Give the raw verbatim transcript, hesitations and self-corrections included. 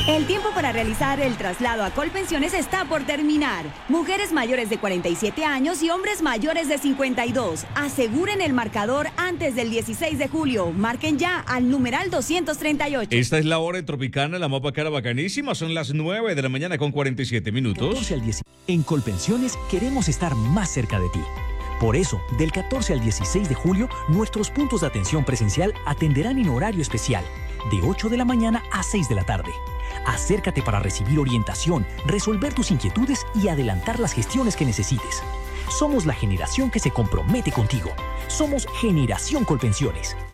El tiempo para realizar el traslado a Colpensiones está por terminar. Mujeres mayores de cuarenta y siete años y hombres mayores de cincuenta y dos. Aseguren el marcador antes del dieciséis de julio. Marquen ya al numeral doscientos treinta y ocho. Esta es la hora de Tropicana, la mopa cara bacanísima. Son las nueve de la mañana con cuarenta y siete minutos. catorce al diez. En Colpensiones queremos estar más cerca de ti. Por eso, del catorce al dieciséis de julio, nuestros puntos de atención presencial atenderán en horario especial, de ocho de la mañana a seis de la tarde. Acércate para recibir orientación, resolver tus inquietudes y adelantar las gestiones que necesites. Somos la generación que se compromete contigo. Somos Generación Colpensiones.